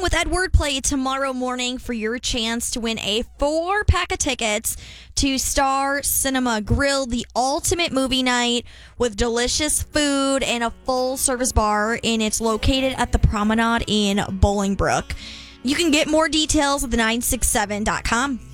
with Ed Wordplay tomorrow morning for your chance to win a 4-pack of tickets to Star Cinema Grill, the ultimate movie night with delicious food and a full-service bar, and it's located at the Promenade in Bolingbrook. You can get more details at the967.com.